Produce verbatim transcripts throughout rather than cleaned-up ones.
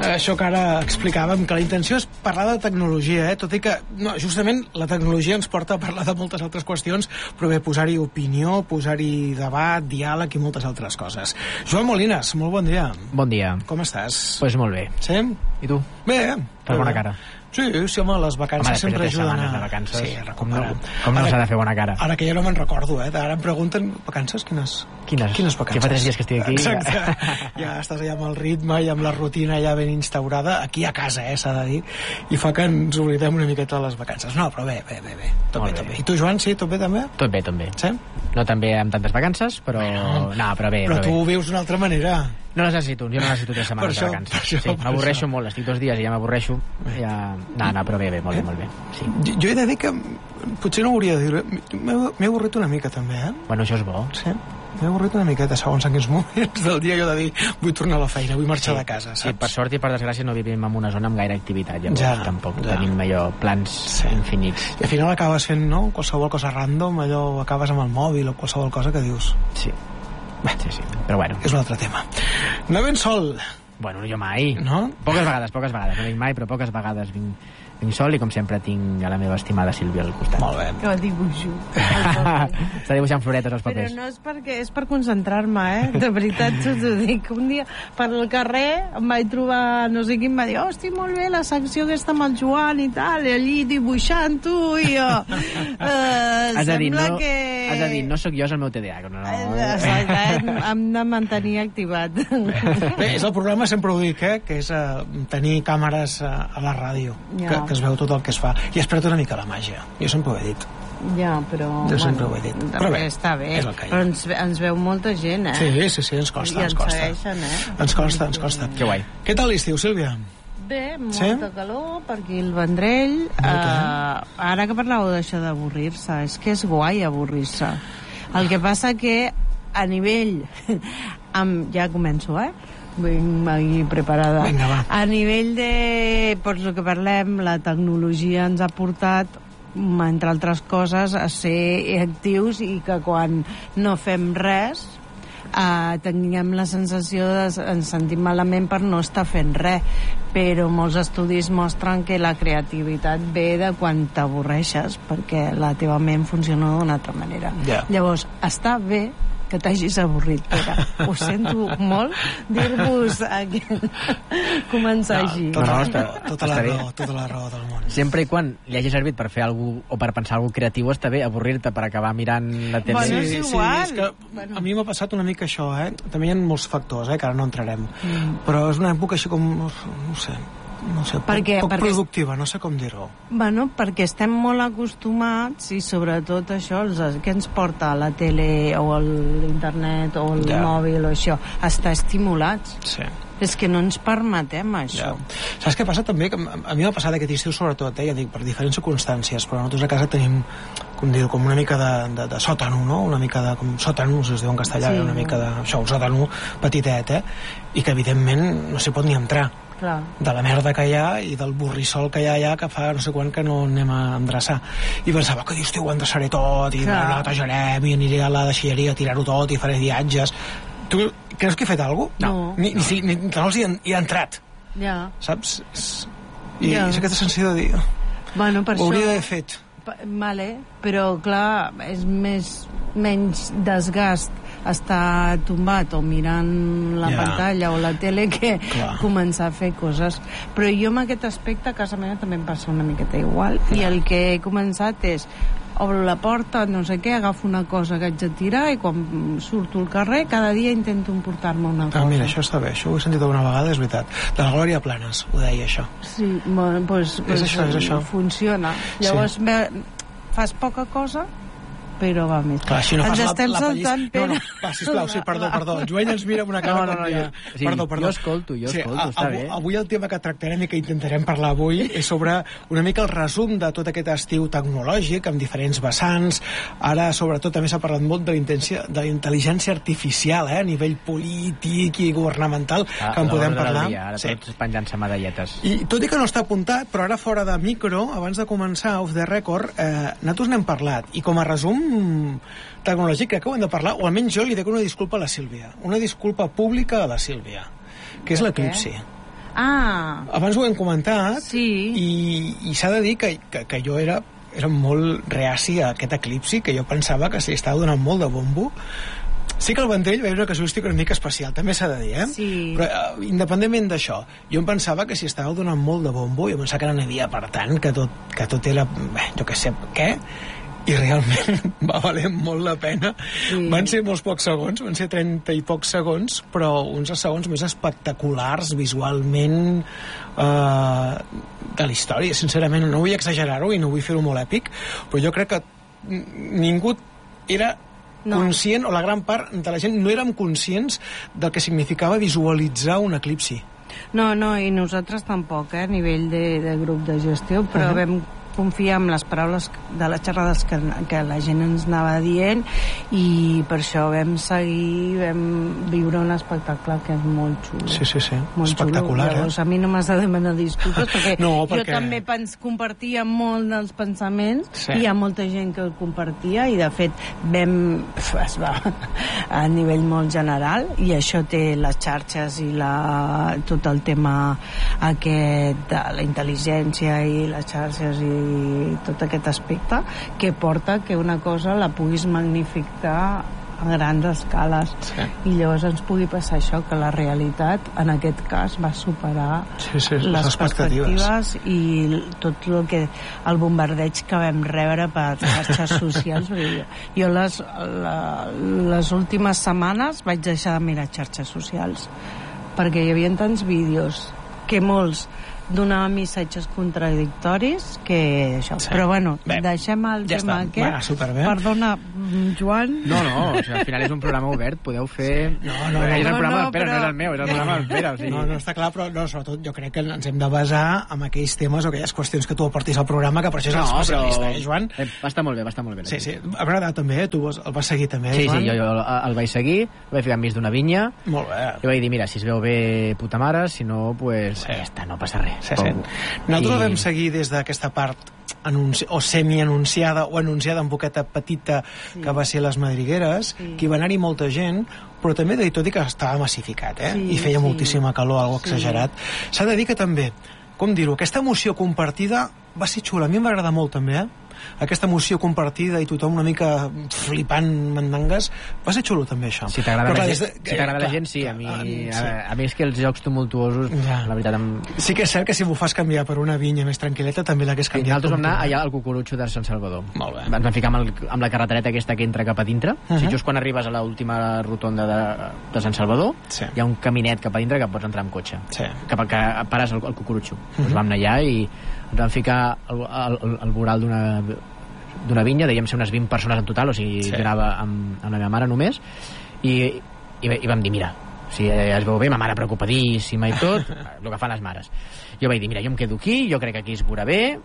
Això que ara explicàvem, que la intenció és parlar de tecnologia, eh? Tot i que no, justament la tecnologia ens porta a parlar de moltes altres qüestions, però bé, posar-hi opinió, posar-hi debat, diàleg i moltes altres coses. Joan Molines, molt bon dia. Bon dia. Com estàs? Doncs pues molt bé. Sí? I tu? Bé. Fas bona cara. Sí, sí, home, les vacances home, sempre ajuden a... de vacances, sí, com no, ara, com no s'ha de fer bona cara? Ara que ja no me'n recordo, eh? Ara em pregunten, vacances? Quines? Quines? Quines vacances? Que fa tres dies que estic aquí. Exacte. Ja estàs allà amb el ritme i amb la rutina ja ben instaurada, aquí a casa, eh, s'ha de dir, i fa que ens oblidem una miqueta de les vacances. No, però bé, bé, bé, bé. Tot bé, tot bé. I tu, Joan, sí, tot bé també? Tot bé, tot bé. Sí? No tan bé amb tantes vacances, però... No, no però bé, però, però tu ho vius d'una altra manera. No les necessito, jo no necessito tres setmanes això, de vacances. això, sí, m'avorreixo molt, estic dos dies i ja m'avorreixo. Ja... No, no, però bé, bé, molt bé, molt bé. Sí. Jo, jo he de dir que potser no ho hauria de dir, m'he avorrit una mica també, eh? Bueno, això és bo. Sí, m'he avorrit una miqueta, segons en quins moments del dia jo he de dir, vull tornar a la feina, vull marxar sí, de casa, saps? Sí, per sort i per desgràcia no vivim en una zona amb gaire activitat, llavors ja, tampoc ja. tenim allò plans sí. infinits. I al final acabes fent, no?, qualsevol cosa random, allò acabes amb el mòbil o qualsevol cosa que dius... Sí. Bé, sí, sí, però bueno. És un altre tema. No ben sol. Bueno, jo mai. No? Poques vegades, poques vegades. No vinc mai, però poques vegades vinc, vinc sol i com sempre tinc a la meva estimada Sílvia al costat. Molt bé. Que dibuixo. Està dibuixant floretes als papers. Però no és perquè és per concentrar-me, eh? De veritat, t'ho dic. Un dia per al carrer em vaig trobar, no sé qui em va dir, hosti, molt bé, la secció aquesta amb el Joan i tal, i allí dibuixant-ho, i jo... Eh, has, de dir, sembla no, que... has de dir, no sóc jo, és el meu T D A. No, no. Exacte, hem de mantenir activat. Bé, és el programa, sempre ho dic, eh? Que és uh, tenir càmeres uh, a la ràdio, ja. que, que es veu tot el que es fa. I es perd una mica la màgia. Jo sempre ho he dit. Ja, però... Jo sempre ho he dit. Però bé, està bé. És el que hi ha. Però ens, ens veu molta gent, eh? Sí, sí, sí, ens costa, I ens costa. segueixen, eh? Ens costa, ens costa. Que guai. Què tal l'estiu, Sílvia? Bé, molta sí? calor per aquí al Vendrell. Uh, ara que parlàveu d'això d'avorrir-se, és que és guai avorrir-se. El que passa que a nivell... amb, ja començo, eh? Vinc aquí preparada. Vinga, va. A nivell de... Per el que parlem, la tecnologia ens ha portat, entre altres coses, a ser actius i que quan no fem res Uh, tinguem la sensació de ens sentim malament per no estar fent res, però molts estudis mostren que la creativitat ve de quan t'avorreixes, perquè la teva ment funciona d'una altra manera. Yeah. Llavors, està bé que t'hagis avorrit, Pere. Ho sento molt dir-vos aquí. Començar no, així. Tota, no, no, està, tota, la raó, tota la raó del món. Sempre i quan li hagi servit per fer alguna o per pensar alguna creatiu, està bé avorrir-te per acabar mirant la tele. Bueno, sí, és sí, igual. és que bueno. A mi m'ha passat una mica això, eh? També hi ha molts factors, eh? Que ara no entrarem. Mm. Però és una època així com, no, no sé, no sé, perquè, poc, poc perquè, productiva, no sé com dir-ho. Bueno, perquè estem molt acostumats i sobretot això, els, què ens porta a la tele o a l'internet o el ja. mòbil o això, estar estimulats. Sí. És que no ens permetem això. Ja. Saps què passa també? Que a mi m'ha passat aquest estiu sobretot, eh? Ja dic, per diferents circumstàncies, però nosaltres a casa tenim, com dir, com una mica de, de, de sòtano, no? Una mica de, com sòtano, si es diu en castellà, sí, una no. mica de, això, un sòtano petitet, eh? I que evidentment no s'hi pot ni entrar. Clar. De la merda que hi ha i del borrissol que hi ha allà que fa no sé quan que no anem a endreçar. I pensava que dius, ho endreçaré tot i no netejarem i aniré a la deixalleria a tirar-ho tot i faré viatges. Tu creus que he fet alguna cosa? No. Ni, ni, ni, ni que no els hi, hi ha entrat. Ja. Saps? I ja. és aquesta sensació de dir... Bueno, per ho hauria això... d'haver fet. Vale, però clar, és més, menys desgast estar tombat o mirant la yeah. pantalla o la tele que clar. Començar a fer coses. Però jo en aquest aspecte a casa meva també em passa una miqueta igual yeah. i el que he començat és obro la porta, no sé què, agafo una cosa que haig de tirar i quan surto al carrer cada dia intento emportar-me una cosa. Ah, mira, això està bé, això ho he sentit alguna vegada, és veritat. De la Glòria Planes, ho deia això. Sí, bueno, pues, és pues, això, és això. Funciona. Llavors sí. fas poca cosa però va més. Clar, si no ens fas estem la, la saltant, Pere. No, no, va, sisplau, sí, perdó, perdó. El Joan ens mira amb una cara... No, no, no, ja. Sí, perdó, perdó. Jo escolto, jo sí, escolto, està avui, bé. Avui el tema que tractarem i que intentarem parlar avui és sobre una mica el resum de tot aquest estiu tecnològic, amb diferents vessants. Ara, sobretot, també s'ha parlat molt de la intel·ligència artificial, eh, a nivell polític i governamental, ah, que en podem parlar. Dia, ara sí. Tots penjant-se medalletes. I tot i que no està apuntat, però ara fora de micro, abans de començar, off the record, eh, nosaltres n'hem parlat. I com a resum tecnològic crec que ho hem de parlar, o almenys jo li dic una disculpa a la Sílvia, una disculpa pública a la Sílvia, que és l'eclipsi. Ah. Abans ho hem comentat, sí. i, i s'ha de dir que, que, que jo era, era molt reaci a aquest eclipsi, que jo pensava que s'hi estava donant molt de bombo. Sí que el Vendrell va haver una casuística una mica especial, també s'ha de dir, eh? Sí. Però, uh, independentment d'això, jo em pensava que s'hi estava donant molt de bombo, jo pensava que no n'hi havia per tant, que tot, que tot era, bé, jo què sé, què? I realment va valer molt la pena. Sí. Van ser molts pocs segons, van ser trenta i pocs segons, però uns dels segons més espectaculars visualment eh, de la història, sincerament. No vull exagerar-ho i no vull fer-ho molt èpic, però jo crec que ningú era no. conscient, o la gran part de la gent no érem conscients del que significava visualitzar un eclipsi. No, no, i nosaltres tampoc, eh, a nivell de, de grup de gestió, però uh-huh. vam confiar en les paraules de les xerrades que, que la gent ens anava dient, i per això vam seguir, vam viure un espectacle que és molt xulo. Sí, sí, sí, molt espectacular, xulo. Llavors, eh? a mi no m'has de demanar disculpes, perquè, no, perquè jo també pens, compartia molt dels pensaments, sí. i hi ha molta gent que el compartia, i de fet vam, es va a nivell molt general, i això té les xarxes i la, tot el tema aquest de la intel·ligència i les xarxes i i tot aquest aspecte que porta que una cosa la puguis magnificar a grans escales, sí. I llavors ens pugui passar això, que la realitat en aquest cas va superar sí, sí, les, les expectatives. perspectives i tot el que el bombardeig que vam rebre per xarxes socials. Jo les, la, les últimes setmanes vaig deixar de mirar xarxes socials perquè hi havia tants vídeos que molts donava missatges contradictoris que això, sí. Però bueno, bé, deixem el ja tema està. aquest. Bueno, superbé. Perdona, Joan. No, no, o sigui, al final és un programa obert, podeu fer... No, no, no. És el no, programa no, del Pere, però... no és el meu, és el programa del Pere. O sigui... No, no, està clar, però no, sobretot jo crec que ens hem de basar en aquells temes o aquelles qüestions que tu aportis al programa, que per això és no, el especialista, però... eh, Joan? Eh, va estar molt bé, va estar molt bé. Sí, sí, ha agradat també, eh? Tu el vas seguir també, sí, Joan? Sí, sí, jo, jo el vaig seguir, el vaig ficar enmig d'una vinya, molt bé. I vaig dir, mira, si es veu bé, puta mare, si no, pues sí. Ja està, no passa res. Sí, sí. Nosaltres I... vam seguir des d'aquesta part anunci... o semi-anunciada o anunciada en boqueta petita, sí. Que va ser les Madrigueres, sí. Que hi va anar-hi molta gent, però també de tot i que estava massificat, eh? Sí, I feia sí. moltíssima calor, algo sí. Exagerat. S'ha de dir que també, com dir-ho, aquesta emoció compartida va ser xula, a mi em va agradar molt també, eh? Aquesta emoció compartida i tothom una mica flipant mandangues, va ser xulo també això. Si t'agrada la, de... si eh, la gent, sí, a mi, a, sí. a, a mi és que els jocs tumultuosos, ja. La veritat... Em... Sí que és cert que si m'ho fas canviar per una vinya més tranquil·leta també l'hagués canviat. Sí, nosaltres vam anar allà al Cucurutxo de Sant Salvador. Molt bé. Ens vam ficar amb, el, amb la carretereta aquesta que entra cap a dintre, uh -huh. O sigui, just quan arribes a l'última rotonda de, de Sant Salvador, sí. Hi ha un caminet cap a dintre que pots entrar amb cotxe, sí. Cap a que pares al, al Cucurutxo. Uh -huh. Doncs vam anar allà i ens vam ficar al, al, al voral d'una d'una vinya, dèiem ser unes vint persones en total, o sigui, sí. Anava amb, amb la meva mare només, i, i, i vam dir, mira, si es veu bé, ma mare preocupadíssima i tot, el que fan les mares. Jo vaig dir, mira, jo em quedo aquí, jo crec que aquí es veurà bé,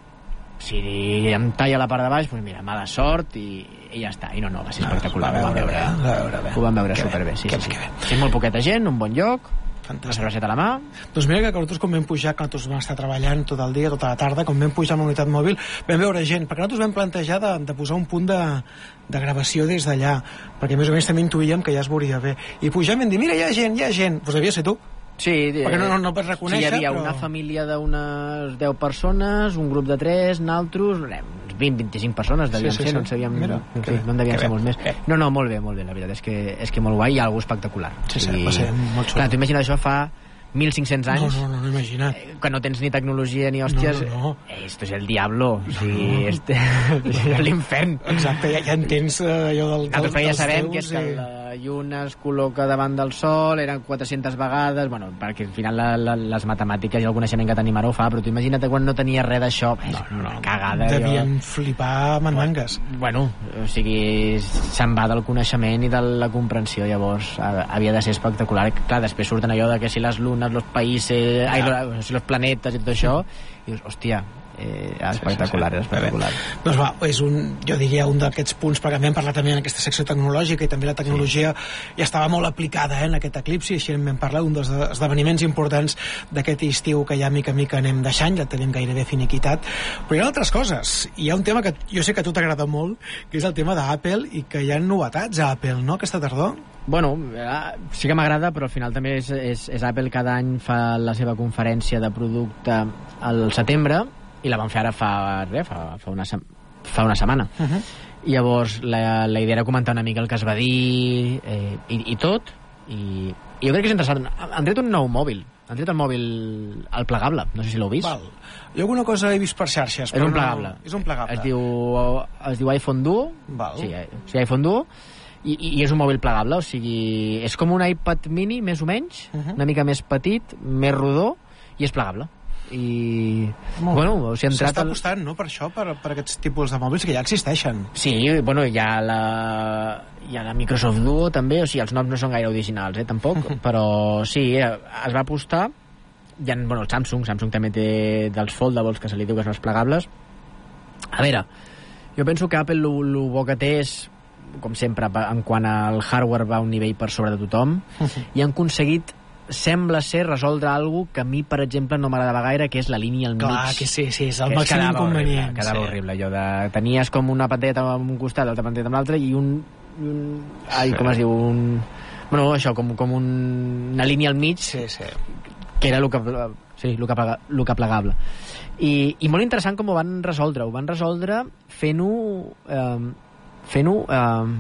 si em talla la part de baix, doncs mira, mala sort i, i ja està. I no, no, va ser espectacular, ho vam veure, ho vam veure superbé, sí, sí, sí. Sí, molt poqueta gent, un bon lloc, una cerveseta a la mà. Doncs mira que nosaltres quan vam pujar, que nosaltres vam estar treballant tot el dia, tota la tarda, quan vam pujar amb la unitat mòbil, vam veure gent, perquè nosaltres vam plantejar de, de posar un punt de, de gravació des d'allà, perquè més o menys també intuïem que ja es veuria bé. I pujam i vam dir, mira, hi ha gent, hi ha gent. Doncs devia ser tu. Sí, perquè no, no, no pots reconèixer, sí, hi havia però... una família d'unes deu persones, un grup de tres, naltros, vint a vint-i-cinc persones devien sí, sí, ser, sí. No en sabíem, mira, en fi, no en devien ser molts més. Bé. No, no, molt bé, molt bé, la veritat és que, és que molt guai, hi ha algú espectacular. Sí, sí, I... va ser molt xulo. Clar, tu imagina't això fa mil cinc-cents anys, no, no, no, no, imagina't. Que no tens ni tecnologia ni hòsties, no, no, no. Esto es el diablo, no, sí, este, és l'infern. Exacte, ja, ja entens uh, allò del, del, dels ja sabem que, és que i... la lluna es col·loca davant del sol, eren quatre-centes vegades, bueno, perquè al final la, la, les matemàtiques i el coneixement que tenim ara ho fa, però tu imagina't quan no tenia res d'això, no, no, una cagada. Devien jo... flipar mandangues. Bueno, o sigui, se'n va del coneixement i de la comprensió, llavors havia de ser espectacular. Clar, després surten allò de que si les lunes, los països, ai, los, los planetes i tot això, i dius, hòstia, Eh, espectacular, sí, sí, sí. espectacular. Doncs va, és un, jo diria un d'aquests punts, perquè hem parlat també en aquesta secció tecnològica i també la tecnologia sí. Ja estava molt aplicada eh, en aquest eclipsi, així en vam parlar, un dels esdeveniments importants d'aquest estiu que ja mica a mica anem deixant, ja tenim gairebé finiquitat, però hi ha altres coses. Hi ha un tema que jo sé que a tu t'agrada molt, que és el tema d'Apple i que hi ha novetats a Apple, no?, aquesta tardor? Bueno, sí que m'agrada, però al final també és, és, és Apple. Cada any fa la seva conferència de producte al setembre, i la van fer ara fa, res, fa, fa, una, fa una setmana. Uh-huh. I llavors la, la idea era comentar una mica el que es va dir eh, i, i tot, i, i jo crec que és interessant. Han tret un nou mòbil, han tret el mòbil el plegable, no sé si l'heu vist. Val. Jo alguna cosa he vist per xarxes, és un plegable. No, és un plegable. Es diu, es diu iPhone Duo. Val. Sí, sí, iPhone Duo. I, i és un mòbil plegable, o sigui, és com un iPad mini, més o menys, uh-huh. una mica més petit, més rodó, i és plegable. I, Molt bueno, o sigui, s'està apostant, no?, per això, per, per aquests tipus de mòbils que ja existeixen. Sí, bueno, hi ha la, hi ha la Microsoft Duo, també, o sigui, els noms no són gaire originals, eh, tampoc, uh-huh. però sí, eh, es va apostar. Hi ha, bueno, el Samsung, Samsung també té dels foldables, que se li diu que són els plegables. A veure, jo penso que Apple el bo que té és, com sempre, en quant al hardware va a un nivell per sobre de tothom, uh-huh. i han aconseguit, sembla ser, resoldre alguna que a mi, per exemple, no m'agradava gaire, que és la línia al mig. Clar, que sí, sí, és el màxim inconvenient. Quedava sí. horrible, allò de... Tenies com una pantalleta amb un costat, l'altra pantalleta amb l'altre, i un... un ai, sí. com es diu? Un... Bueno, això, com, com un, una línia al mig, sí, sí. que era el que, sí, el que, plega, el que plegable. I, I molt interessant com ho van resoldre. Ho van resoldre fent-ho... Eh, fent-ho eh,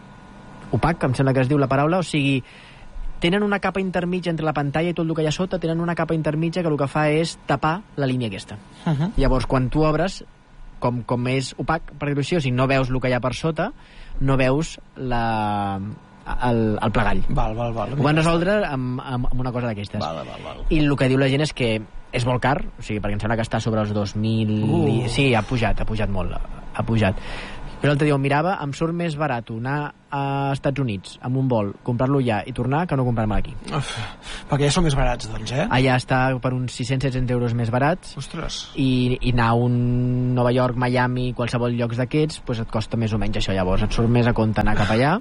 opac, em sembla que es diu la paraula, o sigui, tenen una capa intermitja entre la pantalla i tot el que hi ha sota, tenen una capa intermitja que el que fa és tapar la línia aquesta. Uh-huh. Llavors, quan tu obres, com, com és opac, per dir-ho així, o sigui, no veus el que hi ha per sota, no veus la, el, el plegall. Val, val, val. Ho van resoldre amb, amb, amb una cosa d'aquestes. Val, val, val. I el que diu la gent és que és molt car, o sigui, perquè em sembla que està sobre els dos mil... Uh. I, sí, ha pujat, ha pujat molt, ha pujat. Però l'altre dia ho mirava, em surt més barat anar a Estats Units amb un vol, comprar-lo allà i tornar, que no comprar-me aquí. Uf, perquè ja són més barats, doncs, eh? Allà està per uns sis-cents a set-cents euros més barats. Ostres. I, i anar a un Nova York, Miami, qualsevol llocs d'aquests, pues et costa més o menys això. Llavors et surt més a compte anar cap allà,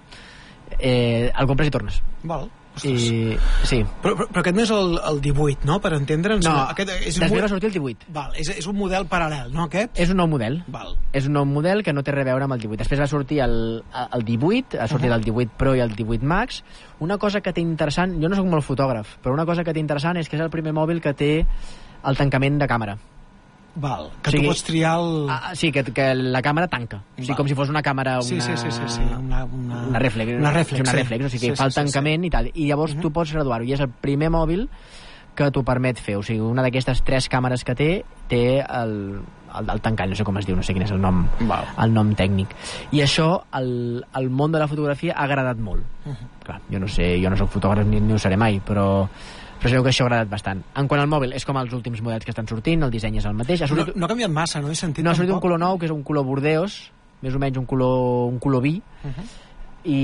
eh, el compres i tornes. Val. I, sí. Però, però, però aquest no és el, el divuit, no? Per entendre'ns. No, aquest és després un... va sortir el divuit. Val, és, és un model paral·lel, no, aquest? És un nou model. Val. És un nou model que no té res a veure amb el divuit. Després va sortir el, el divuit, ha sortit uh-huh. el divuit Pro i el divuit Max. Una cosa que té interessant, jo no soc molt fotògraf, però una cosa que té interessant és que és el primer mòbil que té el tancament de càmera. Val, que o sigui, tu pots triar el... Ah, sí, que, que la càmera tanca. O sigui, com si fos una càmera... Una, sí, sí, sí, sí, sí. Una, una... una reflex. Una reflex, una sí. reflex, o sigui, sí, fa el sí, tancament sí, sí. i tal. I llavors uh-huh. tu pots graduar-ho. I és el primer mòbil que t'ho permet fer. O sigui, una d'aquestes tres càmeres que té, té el, el, el tancall, no sé com es diu, no sé quin és el nom, Val. el nom tècnic. I això, el, el món de la fotografia ha agradat molt. Uh-huh. Clar, jo no sé, jo no soc fotògraf ni, ni ho seré mai, però... però sabeu que això ha agradat bastant. En quant al mòbil, és com els últims models que estan sortint, el disseny és el mateix. Ha sortit... no, no ha canviat massa, no he sentit no, ha sortit tampoc. un color nou, que és un color bordeus, més o menys un color, un color vi, uh-huh. i,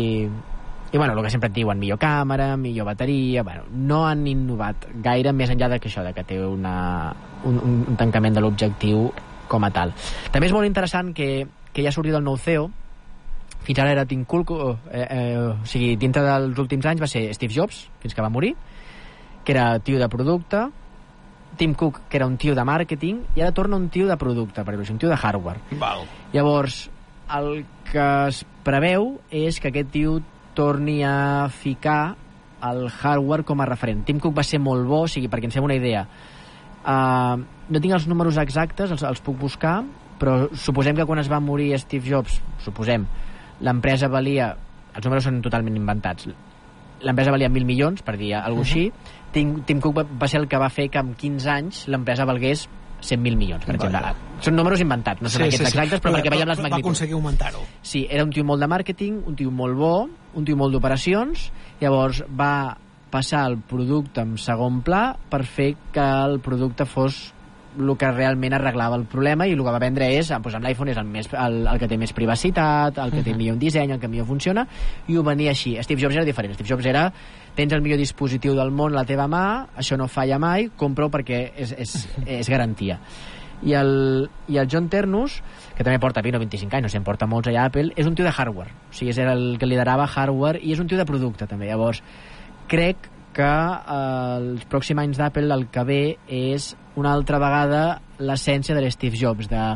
i bueno, el que sempre et diuen, millor càmera, millor bateria, bueno, no han innovat gaire, més enllà de que això, de que té una, un, un tancament de l'objectiu com a tal. També és molt interessant que, que ja ha sortit el nou C E O. Fins ara era Tim Cook, eh, eh, o sigui, dintre dels últims anys va ser Steve Jobs, fins que va morir, que era tio de producte, Tim Cook, que era un tio de màrqueting, i ara torna un tio de producte, per dir-ho, un tio de hardware. Val. Llavors, el que es preveu és que aquest tio torni a ficar el hardware com a referent. Tim Cook va ser molt bo, o sigui, perquè ens fem una idea. Uh, no tinc els números exactes, els, els puc buscar, però suposem que quan es va morir Steve Jobs, suposem, l'empresa valia... Els números són totalment inventats. L'empresa valia mil milions, per dir alguna cosa uh-huh. així. Tim, Tim Cook va, va ser el que va fer que en quinze anys l'empresa valgués cent mil milions, per exemple. Vale. Són números inventats, no són sí, aquests sí, sí. exactes, però, però perquè veiem les magnituds. Va aconseguir augmentar-ho. Sí, era un tio molt de màrqueting, un tio molt bo, un tio molt d'operacions, llavors va passar el producte en segon pla per fer que el producte fos el que realment arreglava el problema, i el que va vendre és, doncs amb l'iPhone és el, més, el, el que té més privacitat, el que uh-huh. té millor disseny, el que millor funciona, i ho venia així. Steve Jobs era diferent. Steve Jobs era, tens el millor dispositiu del món a la teva mà, això no falla mai, compra-ho perquè és, és, és garantia. I el, i el John Ternus, que també porta vint o vint-i-cinc anys, no sé, en porta molts allà a Apple, és un tio de hardware, o sigui, és el que liderava hardware, i és un tio de producte també. Llavors, crec que eh, els pròxims anys d'Apple el que ve és una altra vegada l'essència de l'Steve Jobs, de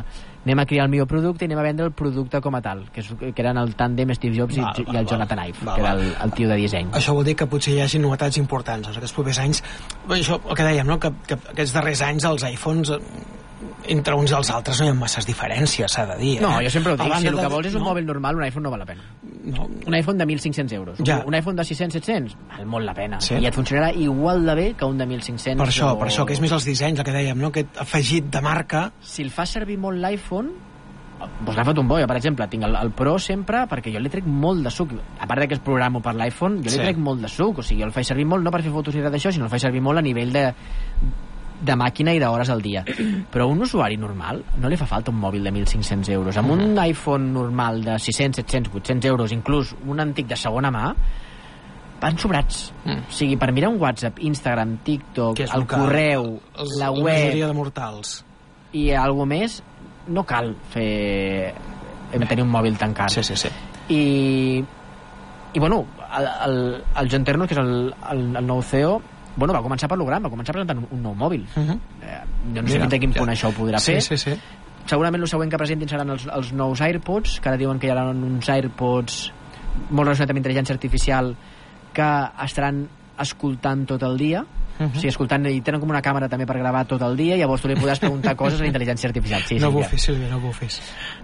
anem a crear el millor producte i anem a vendre el producte com a tal, que, és, que eren el tàndem Steve Jobs val, i, val, i el Jonathan Ive, val, que era el, el tio de disseny. Això vol dir que potser hi hagi novetats importants en aquests propers anys. Això, el que dèiem, no? que, que aquests darrers anys els iPhones entre uns i els altres no hi ha masses diferències, s'ha de dir. Eh? No, jo sempre ho dic, si el que de... vols és un no? mòbil normal, un iPhone no val la pena. No. Un iPhone de mil cinc-cents euros. Ja. Un iPhone de sis-cents set-cents val molt la pena. Sí? I et funcionarà igual de bé que un de mil cinc-cents. Per això, o... per això, que és més els dissenys, el que dèiem, no? Aquest afegit de marca. Si el fa servir molt l'iPhone, doncs l'ha fet un bo. Jo, per exemple, tinc el, el Pro sempre perquè jo li trec molt de suc. A part que es programo per l'iPhone, jo li sí. trec molt de suc. O sigui, jo el faig servir molt no per fer fotos ni res d'això, sinó el faig servir molt a nivell de de màquina i d'hores al dia. Però a un usuari normal no li fa falta un mòbil de mil cinc-cents euros. Amb un iPhone normal de sis-cents, set-cents, vuit-cents euros, inclús un antic de segona mà, van sobrats. Mm. O sigui, per mirar un WhatsApp, Instagram, TikTok, el, el correu, els, la web... La majoria de mortals. I alguna més, no cal fer... Hem de tenir un mòbil tan car. Sí, sí, sí. I... I, bueno, el, el, el John Ternus, que és el, el, el nou C E O, bueno, va començar per l'Ogram, va començar presentant un, un nou mòbil. Uh -huh. eh, jo no sé fins a quin punt ja. això ho podrà sí, fer. Sí, sí. Segurament el següent que presentin seran els, els nous AirPods, que ara diuen que hi haurà uns AirPods molt relacionats amb intel·ligència artificial que estaran escoltant tot el dia. Uh -huh. O sigui, escoltant, i tenen com una càmera també per gravar tot el dia, i llavors tu li podràs preguntar coses a la intel·ligència artificial. Sí, no sí, bufis, ja. Sílvia, no bufis.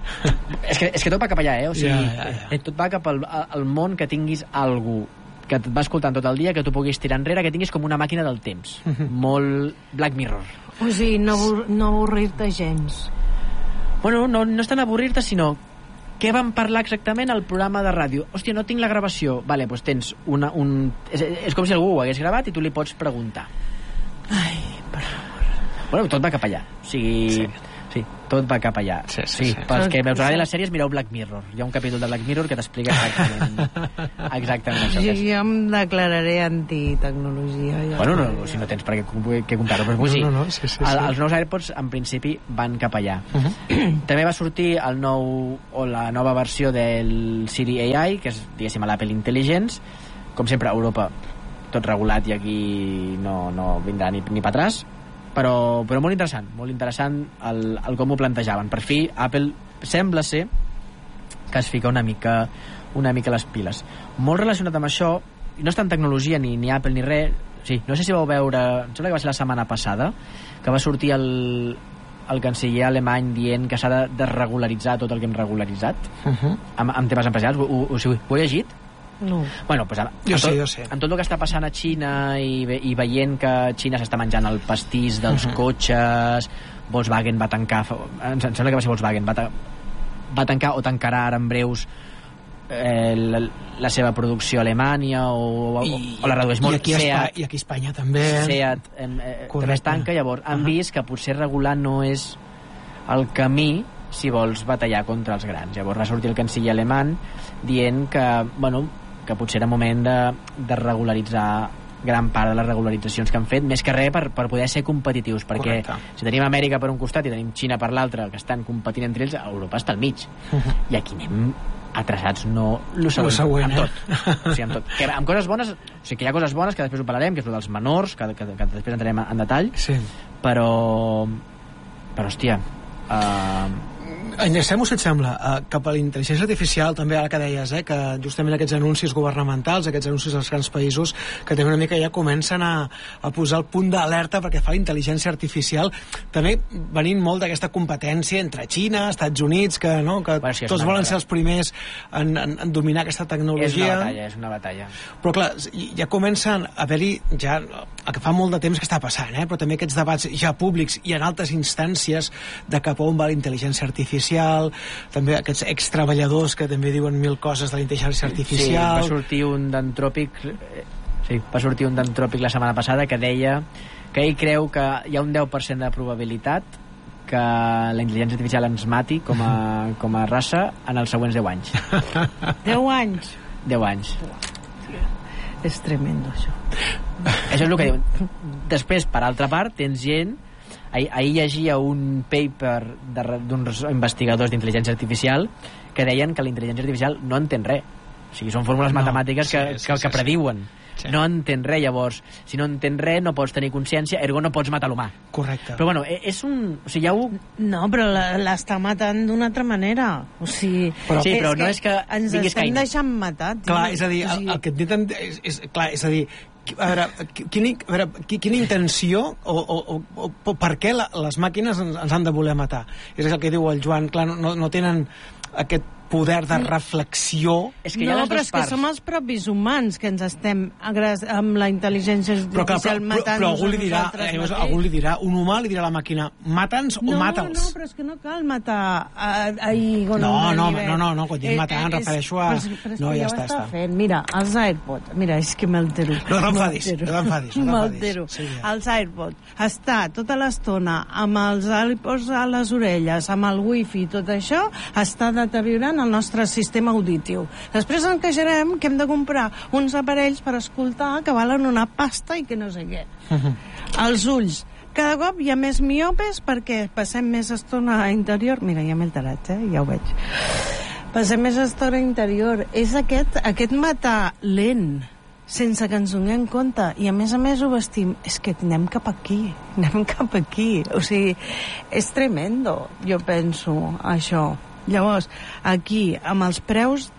és, que, és que tot va cap allà, eh? O sigui, ja, ja, ja. tot va cap al, al món que tinguis algú que et va escoltant tot el dia, que tu puguis tirar enrere, que tinguis com una màquina del temps. Uh -huh. Molt Black Mirror. O sigui, no, no avorrir-te gens. Bueno, no, no és tant avorrir-te, sinó què van parlar exactament al programa de ràdio? Hòstia, no tinc la gravació. Vale, doncs tens una... Un... És, és com si algú ho hagués gravat i tu li pots preguntar. Ai, per favor. Bueno, tot va cap allà. O sigui... Sí. Sí, tot va cap allà. Sí, sí, sí, sí. Pels que veus agradi les sèries, mireu Black Mirror. Hi ha un capítol de Black Mirror que t'explica exactament, exactament això. Jo, jo em declararé antitecnologia. Ja bueno, no, no, si no tens per què, què comptar-ho. Però pues, sí, no, no, no, sí, sí, el, sí. els nous AirPods, en principi, van cap allà. Uh -huh. També va sortir el nou, o la nova versió del Siri A I, que és, diguéssim, l'Apple Intelligence. Com sempre, a Europa, tot regulat, i aquí no, no vindrà ni, ni per atràs. Però, però molt interessant, molt interessant el, el com ho plantejaven. Per fi, Apple sembla ser que es fica una mica, una mica les piles. Molt relacionat amb això, no és tant tecnologia ni, ni Apple ni res, sí, no sé si vau veure, em sembla que va ser la setmana passada, que va sortir el, el canceller alemany dient que s'ha de, de regularitzar tot el que hem regularitzat uh -huh. amb, amb temes empresarials. Ho, ho, ho, ho he llegit? No. Bueno, pues, amb, jo amb, tot, sé, jo sé. amb tot el que està passant a Xina i, i veient que Xina s'està menjant el pastís dels uh -huh. cotxes, Volkswagen va tancar, em sembla que va ser Volkswagen, va, ta, va tancar o tancarà ara en breus eh, la, la seva producció a Alemanya o, I, o la redueix molt. I aquí, Seat, Espa, i aquí a Espanya també. Seat eh, eh, també es tanca, llavors han uh -huh. vist que potser regular no és el camí si vols batallar contra els grans. Llavors va sortir el canceller alemany dient que, bueno, que potser era moment de, de regularitzar gran part de les regularitzacions que han fet, més que res per, per poder ser competitius, perquè correcte. Si tenim Amèrica per un costat i tenim Xina per l'altre, que estan competint entre ells, Europa està al mig. Uh-huh. I aquí anem atrasats, no lo següent, següent amb eh? tot. O sigui, amb tot. Que amb coses bones, o sigui, que hi ha coses bones que després ho parlarem, que és el dels menors, que, que, que després entrarem en detall, sí. però però hòstia, uh, enllacem-ho, si et sembla, uh, cap a la intel·ligència artificial, també ara que deies, eh, que justament aquests anuncis governamentals, aquests anuncis dels grans països, que també una mica ja comencen a, a posar el punt d'alerta perquè fa la intel·ligència artificial, també venint molt d'aquesta competència entre Xina, Estats Units, que, no, que bueno, sí, tots volen ser els primers en, en, en dominar aquesta tecnologia. És una batalla, és una batalla. Però clar, ja comencen a haver-hi, ja, el que fa molt de temps que està passant, eh, però també aquests debats ja públics i en altres instàncies de cap a on va la intel·ligència artificial, també aquests extreballadors que també diuen mil coses de la intel·ligència artificial. Sí, va sortir un d'Antròpic sí, va sortir un d'Antròpic la setmana passada que deia que ell creu que hi ha un deu per cent de probabilitat que la intel·ligència artificial ens mati com a, com a raça en els següents deu anys. deu anys? deu anys. És tremendo, això. Això és el que diuen. Després, per altra part, tens gent... Ahir, ahir llegia un paper d'uns investigadors d'intel·ligència artificial que deien que la intel·ligència artificial no entén res. O sigui, són fórmules no, matemàtiques que, sí, sí, que, que prediuen. sí. no entén res, llavors, si no entén res no pots tenir consciència, ergo no pots matar l'humà. Correcte. Però bueno, és un... O sigui, ja ho... No, però l'està matant d'una altra manera. O sigui... Però, sí, però és no que és que ens estem Skynet. deixant matar, tio. Clar, és a dir, o sigui... el, el que et diuen... És, és, clar, és a dir, a veure, quina, a veure, quina intenció o, o, o, o per què la, les màquines ens, ens han de voler matar? És el que diu el Joan, clar, no, no tenen aquest poder de reflexió. És que no, però és parts. que som els propis humans que ens estem amb la intel·ligència artificial matant-nos però algú li dirà, eh, algú li dirà, un humà li dirà a la màquina, mata'ns o no, mata'ls. No, no, però és que no cal matar a, a Igon. No, no, no, no, no, quan dic matar em refereixo a... Però, però no, ja, ja està, està. Fent. Mira, els AirPods, mira, és que m'altero. No t'enfadis, no t'enfadis. M'altero. Sí, ja. Els AirPods, està tota l'estona amb els AirPods a les orelles, amb el wifi i tot això, està deteriorant el nostre sistema auditiu. Després ens queixarem que hem de comprar uns aparells per escoltar que valen una pasta i que no sé què. Els ulls. Cada cop hi ha més miopes perquè passem més estona a interior. Mira, ja m'he alterat, eh? Ja ho veig. Passem més estona a interior. És aquest, aquest matar lent, sense que ens donem compte, i a més a més ho vestim, és que anem cap aquí, anem cap aquí. O sigui, és tremendo, jo penso, això. Llavors, aquí, amb els preus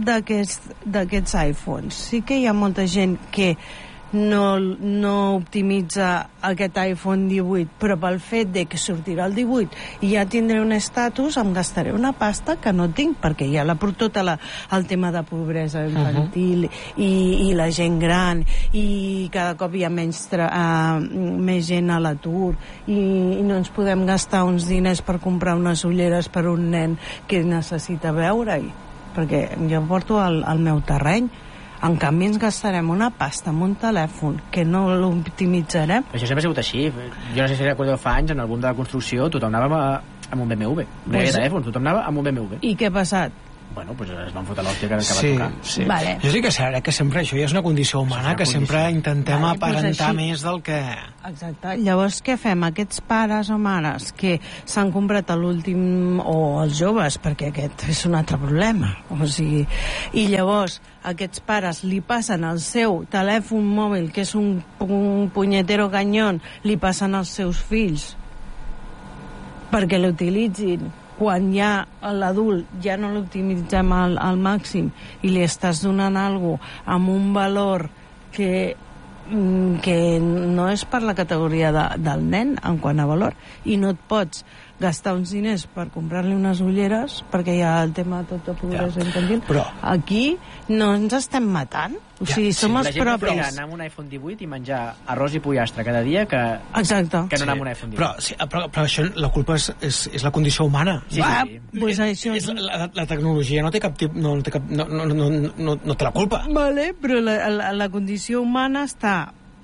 d'aquests iPhones, sí que hi ha molta gent que no, no optimitza aquest iPhone divuit, però pel fet de que sortirà el divuit i ja tindré un estatus, em gastaré una pasta que no tinc, perquè hi ha la, tot la, el tema de pobresa infantil, uh-huh. i, i la gent gran, i cada cop hi ha menys, tra, uh, més gent a l'atur, i, i no ens podem gastar uns diners per comprar unes ulleres per un nen que necessita veure-hi, perquè jo porto al, al meu terreny. En canvi ens gastarem una pasta amb un telèfon que no l'optimitzarem. Això sempre ha sigut així. Jo no sé si recordeu fa anys, en el boom de la construcció, tothom anava amb un B M W. No hi havia telèfon, tothom anava amb un B M W. I què ha passat? Bueno, pues es van fotre l'hòstia que acaba sí, de tocar. Sí. Vale. Jo sí que sé que sempre això ja és una condició humana, una que condició. sempre intentem vale, aparentar pues més del que... Exacte. Llavors, què fem? Aquests pares o mares que s'han comprat a l'últim... o els joves, perquè aquest és un altre problema. O sigui... I llavors, aquests pares li passen el seu telèfon mòbil, que és un, un punyetero canyón, li passen als seus fills perquè l'utilitzin, quan ja l'adult ja no l'optimitzem al, al màxim i li estàs donant alguna cosa amb un valor que, que no és per la categoria de, del nen en quant a valor, i no et pots gastar uns diners per comprar-li unes ulleres perquè hi ha el tema tot de pobresa ja. infantil, però aquí no ens estem matant, o sigui, ja, som sí, els propis. La gent preferirà anar amb un iPhone divuit i menjar arròs i pollastre cada dia que, Exacte. que no anar sí. amb un iPhone divuit. Però, sí, però, però això, la culpa és, és, és la condició humana. Sí, Va, sí, sí. Pues això... és, la, la tecnologia no té cap tip, no, no, té cap, no, no, no, no, no té la culpa. Vale, però la, la, la condició humana està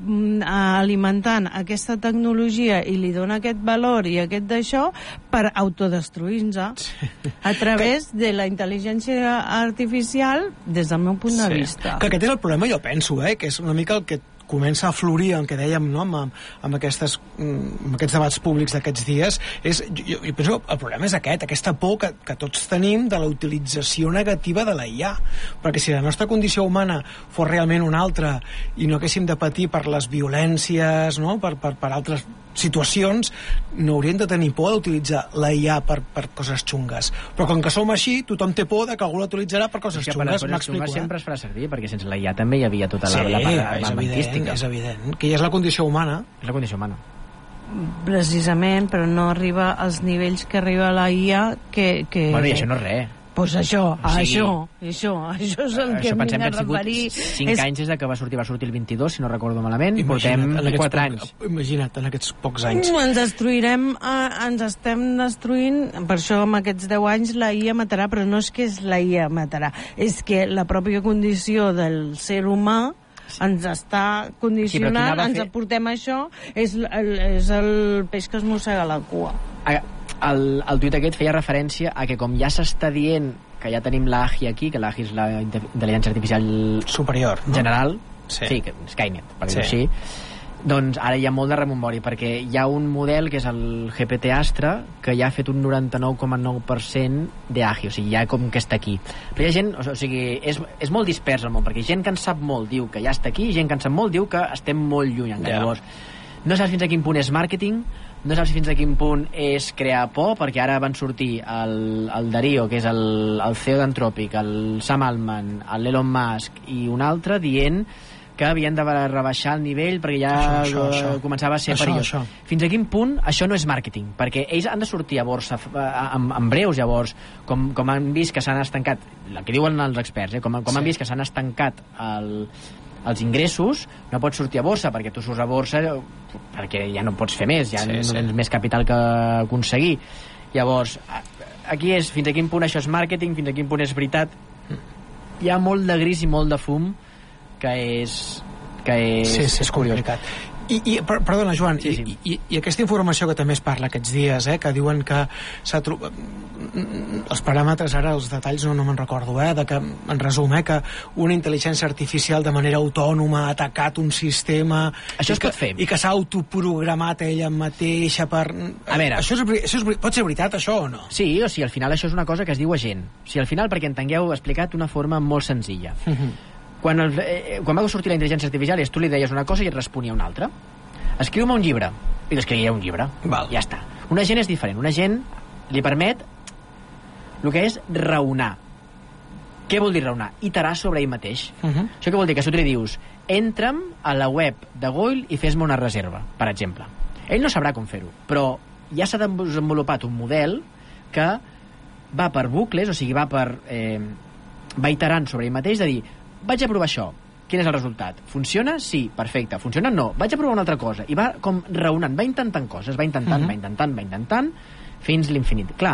alimentant aquesta tecnologia i li dona aquest valor i aquest d'això per autodestruir-nos sí. a través que... de la intel·ligència artificial des del meu punt de sí. vista. Que aquest és el problema, jo penso, eh, que és una mica el que comença a florir, el que dèiem, no? amb, amb, aquestes, amb aquests debats públics d'aquests dies, és, jo, jo penso que el problema és aquest, aquesta por que, que tots tenim de la utilització negativa de la I A, perquè si la nostra condició humana fos realment una altra i no haguéssim de patir per les violències, no? per, per, per altres situacions, no hauríem de tenir por d'utilitzar la I A per, per coses xungues. Però com que som així, tothom té por de que algú l'utilitzarà per coses xungues. Per les coses xungues sempre es farà servir, perquè sense la I A també hi havia tota la, sí, la part armamentística. És evident, que ja és la condició humana. És la condició humana. Precisament, però no arriba als nivells que arriba la I A que... que... Bueno, i això no és res. Pues això, o sigui, això, això, això és el que em vinc a referir. cinc és... anys des que va sortir, va sortir el vint-i-dos, si no recordo malament, i portem quatre anys. Imagina't, en aquests pocs anys. Ens destruirem, eh, ens estem destruint, per això amb aquests deu anys la I A matarà, però no és que és la I A matarà, és que la pròpia condició del ser humà ens està condicionant, sí, ens fer... aportem això, és el, és el peix que es mossega la cua. El, el tuit aquest feia referència a que com ja s'està dient que ja tenim l'A G I aquí, que l'A G I és la intel·ligència artificial superior, no? general, sí, sí que Skynet, per sí. dir-ho així, Doncs ara hi ha molt de rebombori, perquè hi ha un model que és el G P T Astra que ja ha fet un noranta-nou coma nou per cent d'A G I, o sigui, ja com que està aquí. Però hi ha gent, o sigui, és, és molt dispers el món, perquè gent que en sap molt diu que ja està aquí, i gent que en sap molt diu que estem molt lluny encara. Yeah. Llavors, no saps fins a quin punt és màrqueting, no saps fins a quin punt és crear por, perquè ara van sortir el, el Darío, que és el, el C E O d'Anthropic, el Sam Altman, l'Elon Musk i un altre dient que havien de rebaixar el nivell perquè ja això, això, això. començava a ser això, perillós. Això. Fins a quin punt això no és màrqueting? Perquè ells han de sortir a borsa en, en breus, llavors, com, com han vist que s'han estancat, el que diuen els experts, eh? com, com sí. han vist que s'han estancat el, els ingressos, no pots sortir a borsa, perquè tu surts a borsa perquè ja no pots fer més, ja sí, no sí. tens més capital que aconseguir. Llavors, aquí és fins a quin punt això és màrqueting, fins a quin punt és veritat. Hi ha molt de gris i molt de fum que és, que és, sí, sí, és complicat. I, i, perdona, Joan, sí, sí. I, i, i aquesta informació que també es parla aquests dies, eh, que diuen que s'ha trobat els paràmetres, ara els detalls no, no me'n recordo, eh, de que, en resum, eh, que una intel·ligència artificial de manera autònoma ha atacat un sistema... Això es que, pot fer. I que s'ha autoprogramat ella mateixa per... A veure... Això, és, això és, pot ser veritat, això, o no? Sí, o sigui, al final això és una cosa que es diu agent. O sigui, al final, perquè entengueu, explicat d'una forma molt senzilla. Uh-huh. Quan, el, eh, quan va sortir la intel·ligència artificial, tu li deies una cosa i et responia una altra. Escriu-me un llibre. I l'escrivia un llibre. Val. Ja està. Un agent és diferent. Un agent li permet el que és raonar. Què vol dir raonar? Iterar sobre ell mateix. Uh-huh. Això què vol dir? Que si tu li dius entra'm a la web de Goil i fes-me una reserva, per exemple. Ell no sabrà com fer-ho, però ja s'ha desenvolupat un model que va per bucles, o sigui, va per... Eh, va iterant sobre ell mateix de dir vaig a provar això, quin és el resultat? Funciona? Sí, perfecte. Funciona? No. Vaig a provar una altra cosa. I va com raonant, va intentant coses, va intentant, uh-huh. va intentant, va intentant, fins l'infinit. Clar,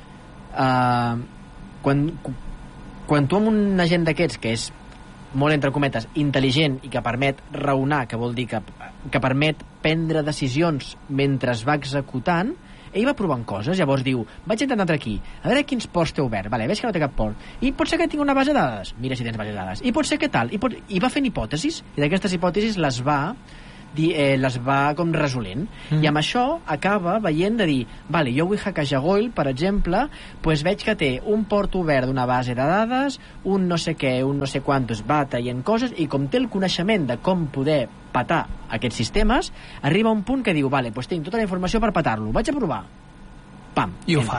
uh, quan, quan tu amb un agent d'aquests, que és molt entre cometes, intel·ligent i que permet raonar, que vol dir que, que permet prendre decisions mentre es va executant, ell va provant coses, llavors diu vaig intentar entrar aquí, a veure quins ports té obert, vale, veig que no té cap port, i pot ser que tingui una base de dades, mira si tens base de dades, i pot ser que tal, i, pot... I va fent hipòtesis, i d'aquestes hipòtesis les va eh, les va com resolent, mm. i amb això acaba veient de dir, vale, jo vull hackejar Goil, per exemple, pues veig que té un port obert d'una base de dades, un no sé què, un no sé quantos, va traient coses, i com té el coneixement de com poder patar aquests sistemes, arriba a un punt que diu, vale, pues tinc tota la informació per patar-lo, vaig a provar. Pam. I ho fa.